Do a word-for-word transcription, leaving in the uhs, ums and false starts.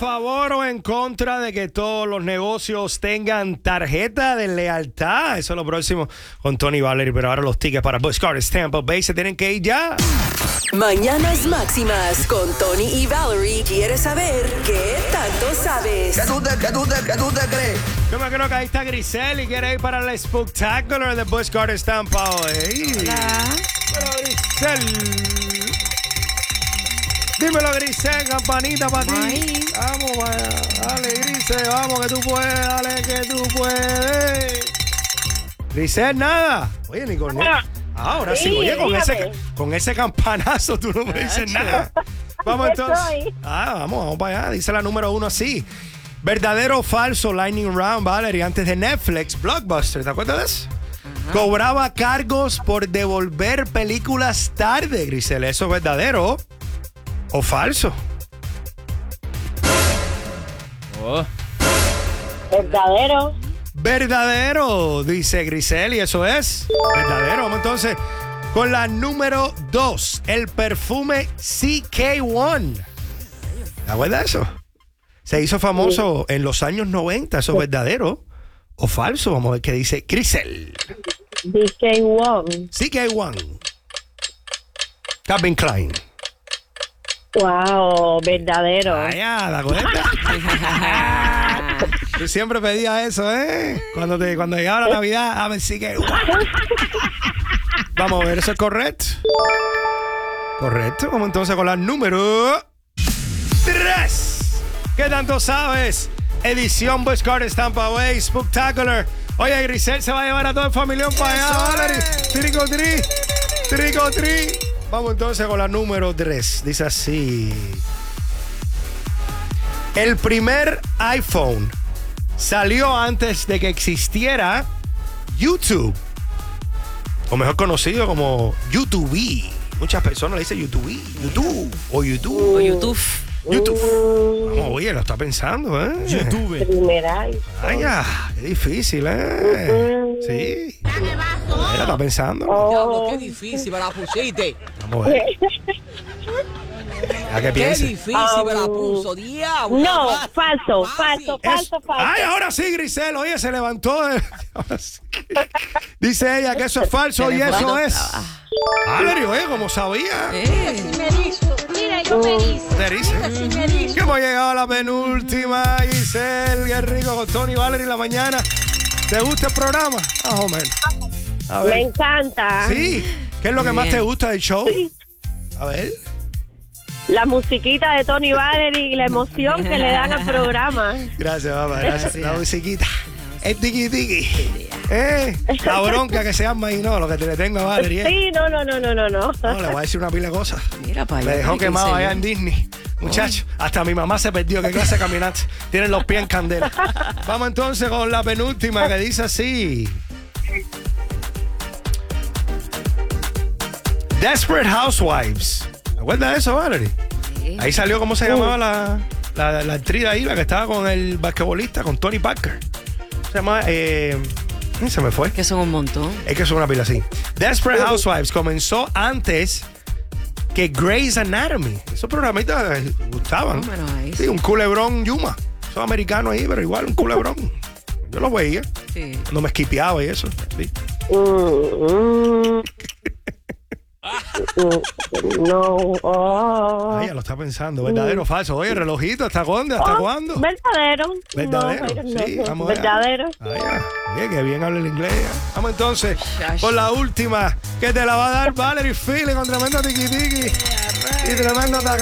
favor o en contra de que todos los negocios tengan tarjeta de lealtad? Eso es lo próximo con Tony Valery, pero ahora los tickets para Busch Gardens Tampa Bay se tienen que ir ya. Mañanas Máximas con Tony y Valery. ¿Quieres saber qué tanto sabes? ¿Qué tú te, qué tú te, qué tú te crees? Yo me creo que ahí está Grisel y quiere ir para el Spectacular de Busch Gardens Tampa Bay. Hola. Dímelo, Grisel. Dímelo, Grisel, campanita para ti. Vamos, vaya. Dale, Grisel, vamos, que tú puedes, dale, que tú puedes. Grisel, nada. Oye, ni con ahora sí, Sí, oye, con ese, dígame. con ese campanazo tú no me dices nada. Vamos Aquí entonces. estoy. Ah, vamos, vamos para allá. Dice la número uno así. ¿Verdadero o falso Lightning Round, Valerie? Antes de Netflix, Blockbuster, ¿te acuerdas de eso? Cobraba cargos por devolver películas tarde, Grisel. ¿Eso es verdadero o falso? Oh. Verdadero. Verdadero, dice Grisel, y eso es verdadero. Vamos entonces con la número dos, el perfume C K uno. ¿Te acuerdas de eso? Se hizo famoso en los años noventa, ¿eso es verdadero o falso? Vamos a ver qué dice Grisel. D K uno. C K uno. Calvin Klein. Wow, verdadero. Vaya, ¿te acuerdas? Tú siempre pedías eso, ¿eh? Cuando, te, cuando llegaba la Navidad, a ver si que... Vamos a ver, ¿eso es correcto? Correcto. Vamos entonces con la número tres. ¿Qué tanto sabes? Edición Busch Gardens Tampa Bay Spectacular. Oye, Grisel se va a llevar a todo el familión para allá, Valerie. Trico, tri, trico, tri. Vamos entonces con la número tres. Dice así. El primer iPhone salió antes de que existiera YouTube, o mejor conocido como YouTube. Muchas personas le dicen YouTube, YouTube o YouTube. O YouTube. YouTube. Vamos, oye, lo está pensando, ¿eh? YouTube. Primera. Vaya, qué difícil, ¿eh? Sí. Mira, está pensando. Diablo, qué difícil me la pusiste. Vamos a ver. ¿A qué Qué piensa? difícil me la puso, diablo. No, Fácil, falso, fácil. falso, Es- falso, falso. Ay, ahora sí, Grisel. Oye, se levantó. de- ahora sí. Dice ella que eso es falso y eso es. Valerie, oye, como sabía. Eh. Mira, yo me hice. Te dice. Que hemos llegado a la penúltima, Giselle. Qué rico con Tony y Valerie en la mañana. ¿Te gusta el programa? Ah, hombre. A Me ver. encanta. Sí. ¿Qué es lo que Muy más bien. te gusta del show? A ver. La musiquita de Tony Valery y la emoción que le dan al programa. Gracias, mamá. Gracias. La musiquita. El tiki tiki. Eh, la bronca que se arma y no, lo que te le tengo a Valerie. Sí, no, no, no, no, no, no. No, le voy a decir una pila de cosas. Mira para allá. Me dejó Ay, qué quemado serio. allá en Disney. Muchacho, hasta mi mamá se perdió. ¿Qué clase de caminata? Tienen los pies en candela. Vamos entonces con la penúltima que dice así. Desperate Housewives. ¿Te acuerdas de eso, Valerie? Sí. Ahí salió, ¿cómo se llamaba la, la, la actriz de ahí, la que estaba con el basquetbolista, con Tony Parker? Se llama... Eh, se me fue. Que son un montón. Es que son una pila así. Desperate Housewives comenzó antes que Grey's Anatomy. Esos programitas eh, gustaban. Más o menos ahí, Sí, sí. un culebrón Yuma. Son americanos ahí, pero igual un culebrón. Yo lo veía. Sí. No me esquipeaba y eso. Sí. Mm, mm. No. Oh. Ahí ya lo está pensando. ¿Verdadero o falso? Oye, relojito, ¿hasta cuándo? ¿Hasta Oh, cuándo? Verdadero. Verdadero. No, Sí, no, vamos allá. verdadero. Ah, ya. Oye, que bien habla el inglés. ya. Vamos entonces Chacho. por la última que te la va a dar Valerie Feeling con tremendo tiki tiki y tremendo taca.